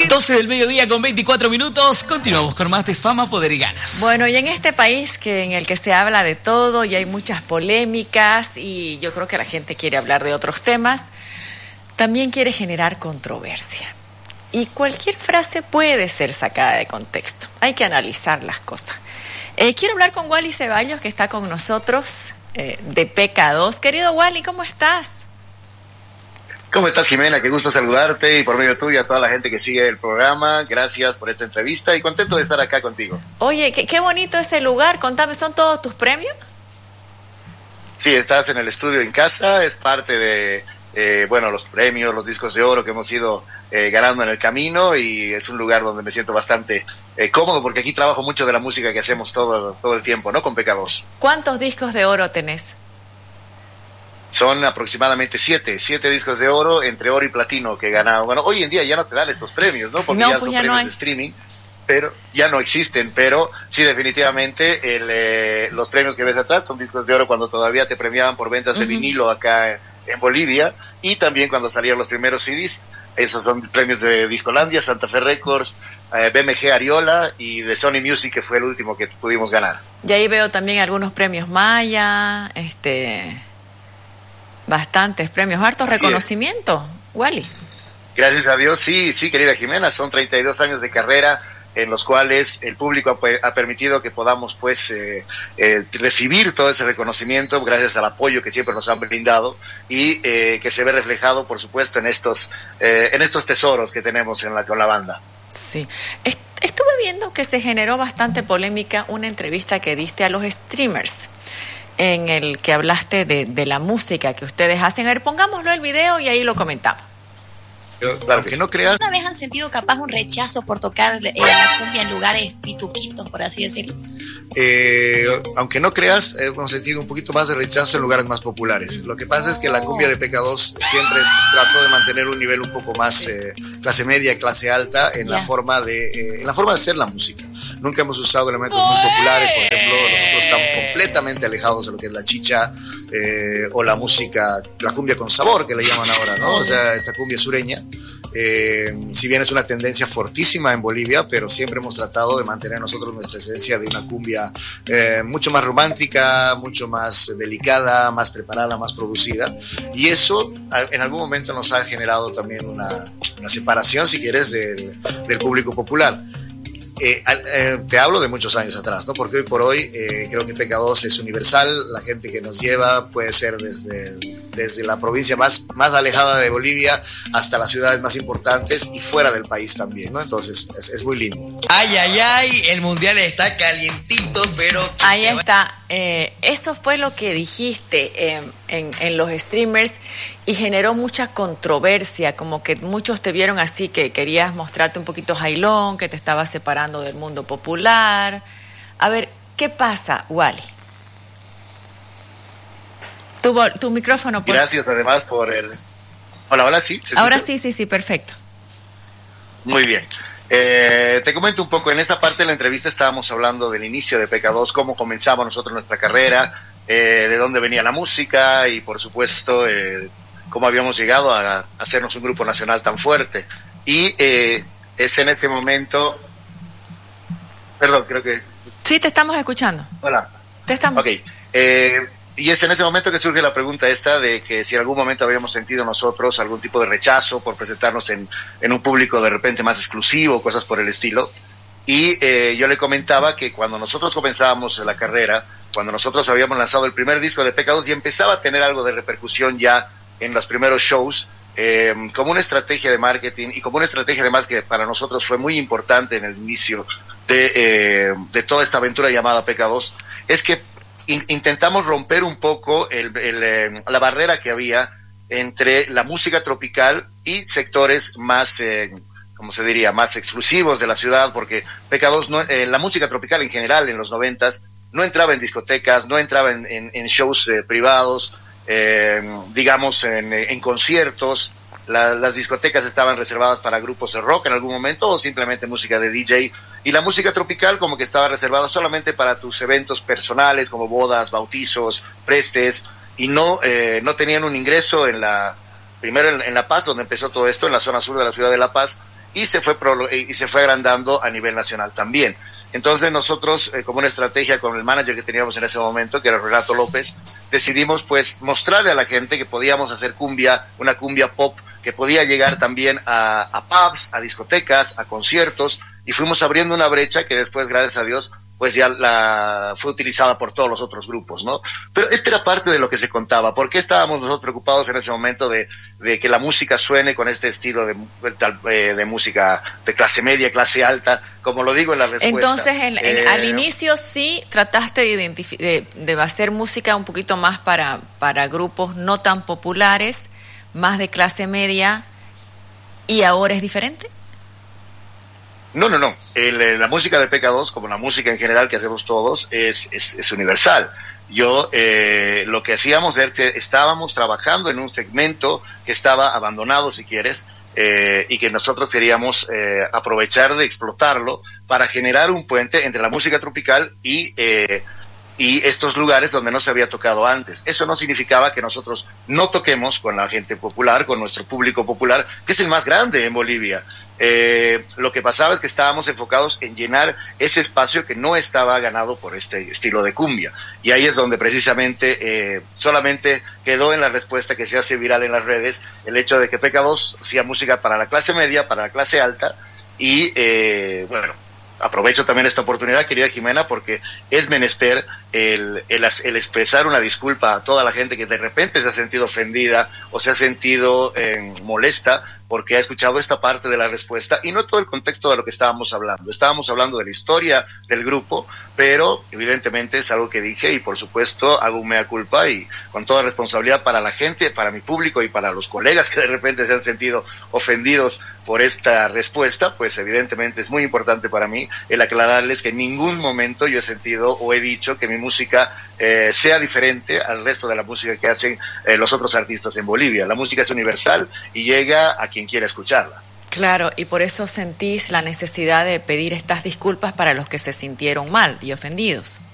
12 del mediodía con 24 minutos. Continuamos con más de Fama, Poder y Ganas. Bueno, y en este país en el que se habla de todo y hay muchas polémicas y yo creo que la gente quiere hablar de otros temas, también quiere generar controversia. Y cualquier frase puede ser sacada de contexto. Hay que analizar las cosas. Quiero hablar con Wally Ceballos, que está con nosotros, de PK2. Querido Wally, ¿cómo estás? ¿Cómo estás, Jimena? Qué gusto saludarte y por medio tuyo a toda la gente que sigue el programa. Gracias por esta entrevista y contento de estar acá contigo. Oye, qué bonito ese lugar. Contame, ¿son todos tus premios? Sí, estás en el estudio en casa. Es parte de, los premios, los discos de oro que hemos ido ganando en el camino y es un lugar donde me siento bastante cómodo porque aquí trabajo mucho de la música que hacemos todo el tiempo, ¿no? Con PK2. ¿Cuántos discos de oro tenés? Son aproximadamente 7 discos de oro, entre oro y platino que he ganado. Bueno, hoy en día ya no te dan estos premios, ¿no? Porque ya son premios de streaming, pero ya no existen. Pero sí, definitivamente, los premios que ves atrás son discos de oro cuando todavía te premiaban por ventas de vinilo acá en Bolivia y también cuando salieron los primeros CDs. Esos son premios de Discolandia, Santa Fe Records, BMG Ariola y de Sony Music, que fue el último que pudimos ganar. Y ahí veo también algunos premios Maya, bastantes premios, hartos reconocimientos, Wally. Gracias a Dios, sí, querida Jimena, son 32 años de carrera en los cuales el público ha permitido que podamos recibir todo ese reconocimiento gracias al apoyo que siempre nos han brindado y que se ve reflejado, por supuesto, en estos tesoros que tenemos con la banda. Sí, estuve viendo que se generó bastante polémica una entrevista que diste a los streamers, en el que hablaste de la música que ustedes hacen. A ver, pongámoslo el video y ahí lo comentamos. Aunque no creas... ¿Una vez han sentido capaz un rechazo por tocar la cumbia en lugares pituquitos, por así decirlo? Aunque no creas, hemos sentido un poquito más de rechazo en lugares más populares. Lo que pasa es que la cumbia de PK2 siempre trató de mantener un nivel un poco más clase media, clase alta en la forma de hacer la música. Nunca hemos usado elementos muy populares, por ejemplo, nosotros estamos completamente alejados de lo que es la chicha o la música, la cumbia con sabor que le llaman ahora, ¿no? O sea, esta cumbia sureña. Si bien es una tendencia fortísima en Bolivia, pero siempre hemos tratado de mantener nosotros nuestra esencia de una cumbia mucho más romántica, mucho más delicada, más preparada, más producida, y eso en algún momento nos ha generado también una separación, si quieres, del público popular. Te hablo de muchos años atrás, ¿no? Porque hoy por hoy creo que PK2 es universal. La gente que nos lleva puede ser desde la provincia más alejada de Bolivia hasta las ciudades más importantes y fuera del país también, ¿no? Entonces es muy lindo. Ay, el mundial está calientito, pero... Ahí está. Eso fue lo que dijiste en los streamers y generó mucha controversia, como que muchos te vieron así, que querías mostrarte un poquito jailón, que te estabas separando del mundo popular. A ver, ¿qué pasa, Wally? Tu micrófono. Gracias además por el... Hola, ¿sí? Ahora sí, perfecto. Muy bien. Te comento un poco, en esta parte de la entrevista estábamos hablando del inicio de PK2, cómo comenzamos nosotros nuestra carrera, de dónde venía la música y por supuesto cómo habíamos llegado a hacernos un grupo nacional tan fuerte. Y es en ese momento... Perdón, creo que... Sí, te estamos escuchando. Hola. Te estamos... Ok. Y es en ese momento que surge la pregunta esta de que si en algún momento habíamos sentido nosotros algún tipo de rechazo por presentarnos en un público de repente más exclusivo, cosas por el estilo. Y yo le comentaba que cuando nosotros comenzábamos la carrera, cuando nosotros habíamos lanzado el primer disco de PK2 y empezaba a tener algo de repercusión ya en los primeros shows, como una estrategia de marketing y como una estrategia además que para nosotros fue muy importante en el inicio de toda esta aventura llamada PK2, es que intentamos romper un poco la barrera que había entre la música tropical y sectores más, ¿cómo se diría?, más exclusivos de la ciudad, porque PK2, la música tropical en general en los 90s no entraba en discotecas, no entraba en shows privados, digamos en conciertos. Las discotecas estaban reservadas para grupos de rock en algún momento o simplemente música de DJ, y la música tropical como que estaba reservada solamente para tus eventos personales como bodas, bautizos, prestes, y no tenían un ingreso primero en La Paz, donde empezó todo esto, en la zona sur de la ciudad de La Paz, y se fue agrandando a nivel nacional también. Entonces nosotros, como una estrategia con el manager que teníamos en ese momento, que era Renato López, decidimos pues mostrarle a la gente que podíamos hacer cumbia, una cumbia pop, que podía llegar también a pubs, a discotecas, a conciertos, y fuimos abriendo una brecha que después, gracias a Dios, pues ya fue utilizada por todos los otros grupos, ¿no? Pero esta era parte de lo que se contaba. ¿Por qué estábamos nosotros preocupados en ese momento de que la música suene con este estilo de música de clase media, clase alta, como lo digo en la respuesta? Entonces, al inicio sí trataste de hacer música un poquito más para grupos no tan populares, más de clase media, ¿y ahora es diferente? No. La música de PK2, como la música en general que hacemos todos, es universal. Lo que hacíamos es que estábamos trabajando en un segmento que estaba abandonado, si quieres, y que nosotros queríamos aprovechar de explotarlo para generar un puente entre la música tropical y estos lugares donde no se había tocado antes. Eso no significaba que nosotros no toquemos con la gente popular, con nuestro público popular, que es el más grande en Bolivia. Lo que pasaba es que estábamos enfocados en llenar ese espacio que no estaba ganado por este estilo de cumbia. Y ahí es donde precisamente solamente quedó en la respuesta que se hace viral en las redes el hecho de que PK2 hacía música para la clase media, para la clase alta, y bueno, aprovecho también esta oportunidad, querida Jimena, porque es menester el expresar una disculpa a toda la gente que de repente se ha sentido ofendida o se ha sentido molesta porque ha escuchado esta parte de la respuesta y no todo el contexto de lo que estábamos hablando. Estábamos hablando de la historia del grupo, pero evidentemente es algo que dije y por supuesto hago un mea culpa y con toda responsabilidad para la gente, para mi público y para los colegas que de repente se han sentido ofendidos por esta respuesta, pues evidentemente es muy importante para mí el aclararles que en ningún momento yo he sentido o he dicho que mi música sea diferente al resto de la música que hacen los otros artistas en Bolivia. La música es universal y llega a quien quiera escucharla. Claro, y por eso sentís la necesidad de pedir estas disculpas para los que se sintieron mal y ofendidos.